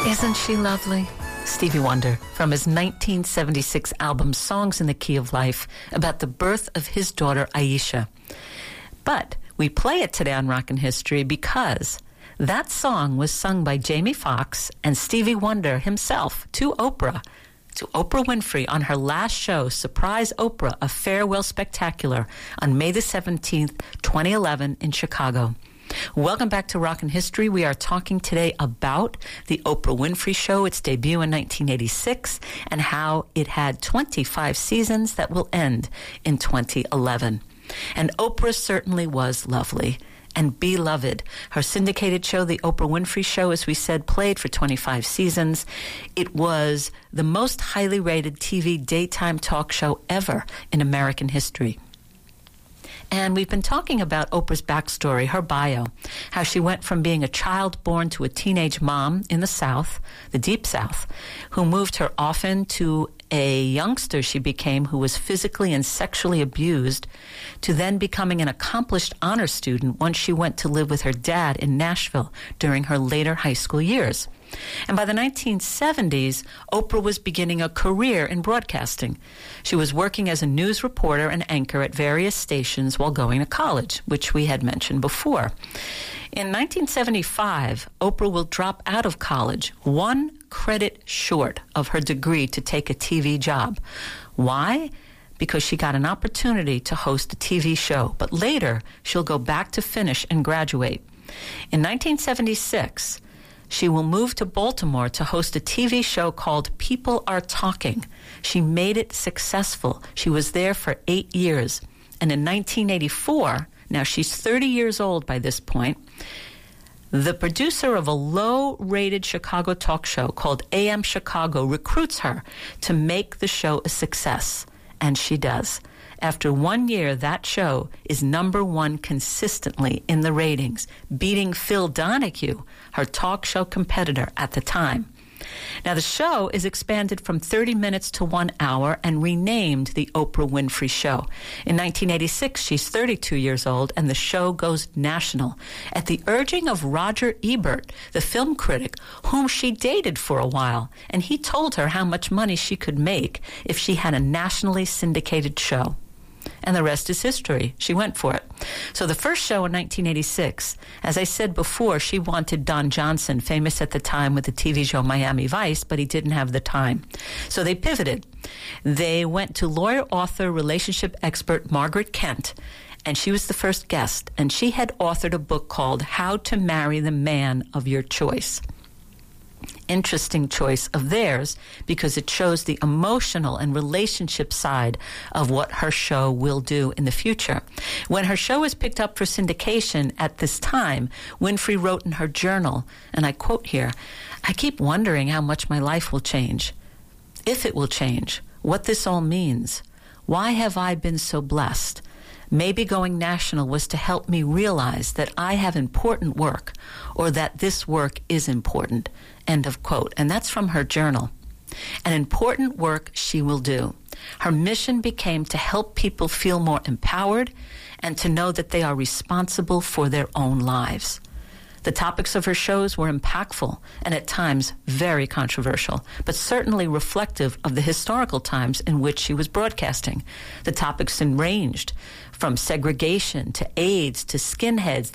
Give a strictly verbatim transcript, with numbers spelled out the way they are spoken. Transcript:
Isn't she lovely? Stevie Wonder, from his nineteen seventy-six album Songs in the Key of Life, about the birth of his daughter Aisha. But we play it today on Rockin' History because that song was sung by Jamie Foxx and Stevie Wonder himself to Oprah, to Oprah Winfrey on her last show, Surprise Oprah, A Farewell Spectacular, on May the seventeenth, twenty eleven in Chicago. Welcome back to Rockin' History. We are talking today about the Oprah Winfrey Show, its debut in nineteen eighty-six, and how it had twenty-five seasons that will end in twenty eleven. And Oprah certainly was lovely and beloved. Her syndicated show, The Oprah Winfrey Show, as we said, played for twenty-five seasons. It was the most highly rated T V daytime talk show ever in American history. And we've been talking about Oprah's backstory, her bio, how she went from being a child born to a teenage mom in the South, the Deep South, who moved her often to a youngster she became who was physically and sexually abused, to then becoming an accomplished honor student once she went to live with her dad in Nashville during her later high school years. And by the nineteen seventies, Oprah was beginning a career in broadcasting. She was working as a news reporter and anchor at various stations while going to college, which we had mentioned before. In nineteen seventy-five, Oprah will drop out of college, one credit short of her degree to take a T V job. Why? Because she got an opportunity to host a T V show, but later she'll go back to finish and graduate. In nineteen seventy-six, she will move to Baltimore to host a T V show called People Are Talking. She made it successful. She was there for eight years. And in nineteen eighty-four, now she's thirty years old by this point, the producer of a low-rated Chicago talk show called A M Chicago recruits her to make the show a success. And she does. After one year, that show is number one consistently in the ratings, beating Phil Donahue, her talk show competitor at the time. Now, the show is expanded from thirty minutes to one hour and renamed The Oprah Winfrey Show. In nineteen eighty-six, she's thirty-two years old, and the show goes national. At the urging of Roger Ebert, the film critic, whom she dated for a while, and he told her how much money she could make if she had a nationally syndicated show. And the rest is history. She went for it. So the first show in nineteen eighty-six, as I said before, she wanted Don Johnson, famous at the time with the T V show Miami Vice, but he didn't have the time. So they pivoted. They went to lawyer, author, relationship expert Margaret Kent, and she was the first guest. And she had authored a book called How to Marry the Man of Your Choice. Interesting choice of theirs because it shows the emotional and relationship side of what her show will do in the future. When her show was picked up for syndication at this time, Winfrey wrote in her journal, and I quote here, "I keep wondering how much my life will change, if it will change, what this all means. Why have I been so blessed? Maybe going national was to help me realize that I have important work or that this work is important." End of quote. And that's from her journal. An important work she will do. Her mission became to help people feel more empowered and to know that they are responsible for their own lives. The topics of her shows were impactful and at times very controversial, but certainly reflective of the historical times in which she was broadcasting. The topics ranged from segregation to AIDS to skinheads,